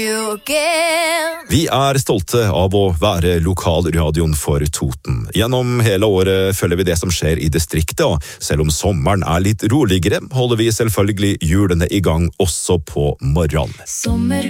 Vi stolte av å være lokalradioen for Toten. Gjennom hele året følger vi det som skjer i distriktet, og selv om sommeren litt roligere, holder vi selvfølgelig hjulene i gang også på morgenen.